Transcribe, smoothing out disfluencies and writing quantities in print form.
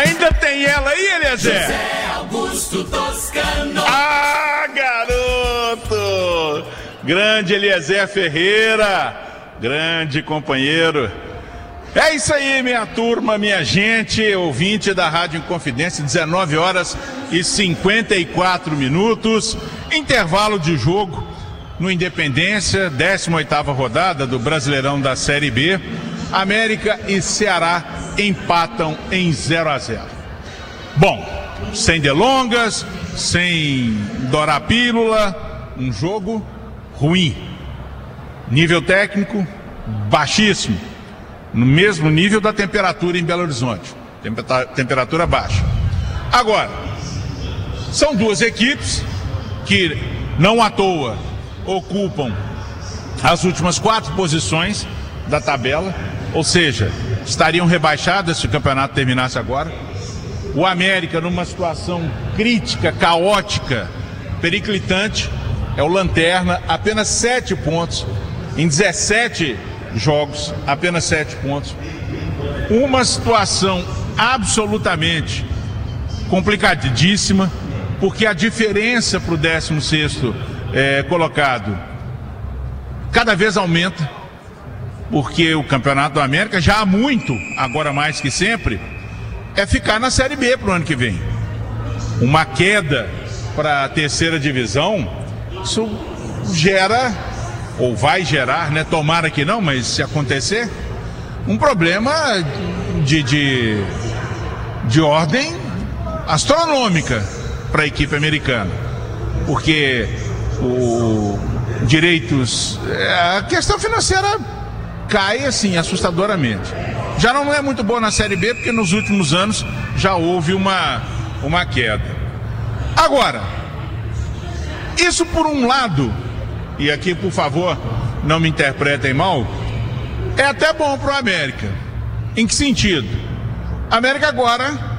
Ainda tem ela aí, Eliezer? José Augusto Toscano. Ah, garoto! Grande Eliezer Ferreira, grande companheiro. É isso aí, minha turma, minha gente, ouvinte da Rádio Inconfidência, 19 horas e 54 minutos, intervalo de jogo no Independência, 18ª rodada do Brasileirão da Série B. América e Ceará empatam em 0-0. Bom, sem delongas, sem dourar pílula, um jogo ruim. Nível técnico baixíssimo, no mesmo nível da temperatura em Belo Horizonte, temperatura baixa. Agora, são duas equipes que não à toa ocupam as últimas 4 posições da tabela, ou seja, estariam rebaixadas se o campeonato terminasse agora. O América, numa situação crítica, caótica, periclitante, é o lanterna, apenas 7 pontos em 17 jogos, apenas 7 pontos. Uma situação absolutamente complicadíssima, porque a diferença para o 16º colocado cada vez aumenta, porque o Campeonato do América já há muito, agora mais que sempre, é ficar na Série B para o ano que vem. Uma queda para a 3ª divisão, isso gera, ou vai gerar, né? Tomara que não, mas se acontecer, um problema de ordem astronômica para a equipe americana, porque a questão financeira cai assim assustadoramente. Já não é muito boa na Série B, porque nos últimos anos já houve uma queda. Agora, isso por um lado, e aqui por favor não me interpretem mal, é até bom para o América. Em que sentido? A América agora